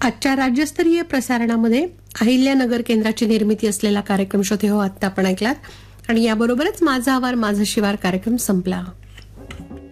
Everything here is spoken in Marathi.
आजच्या राज्यस्तरीय प्रसारणामध्ये अहिल्यानगर केंद्राची निर्मिती असलेला कार्यक्रम श्रोते हो आत्ता आपण ऐकलात आणि याबरोबरच माझा आवार माझा शिवार कार्यक्रम संपला.